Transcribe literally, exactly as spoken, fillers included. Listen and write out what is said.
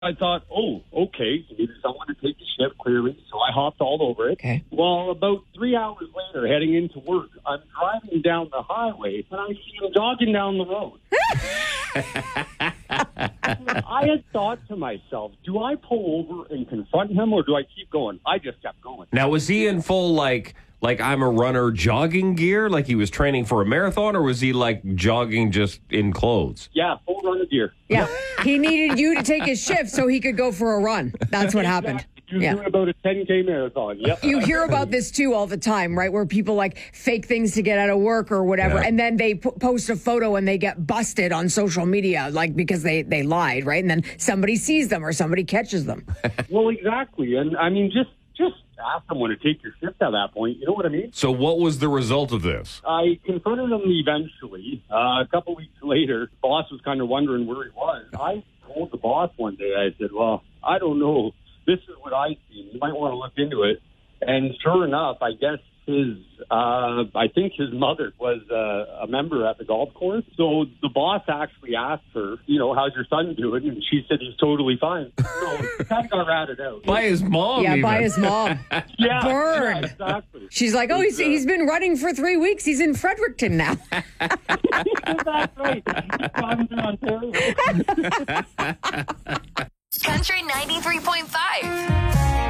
I thought, oh, okay, so needed someone to take the shift, clearly, so I hopped all over it. Okay. Well, about three hours later, heading into work, I'm driving down the highway, and I see him jogging down the road. I had thought to myself, do I pull over and confront him, or do I keep going? I just kept going. Now, was he in full, like, like I'm a runner jogging gear, like he was training for a marathon, or was he, like, jogging just in clothes? Yeah, full runner gear. Yeah. He needed you to take his shift so he could go for a run. That's what happened. He was Yeah. doing about a ten K marathon. Yep. You hear about this, too, all the time, right, where people, like, fake things to get out of work or whatever, Yeah. and then they p- post a photo and they get busted on social media, like, because they, they lied, right? And then somebody sees them or somebody catches them. Well, exactly. And, I mean, just just ask someone to take your shift at that point. You know what I mean? So what was the result of this? I confronted him eventually. Uh, a couple weeks later, the boss was kind of wondering where he was. I told the boss one day, I said, well, I don't know. This is what I see. You might want to look into it. And sure enough, I guess his, uh, I think his mother was uh, a member at the golf course. So the boss actually asked her, you know, how's your son doing? And she said he's totally fine. So it kind of got ratted out. By his mom, Yeah, even. by his mom. Yeah, Burn. yeah, exactly. She's like, oh, he's, he's been running for three weeks. He's in Fredericton now. That's right. He's driving through Ontario. Country ninety-three point five.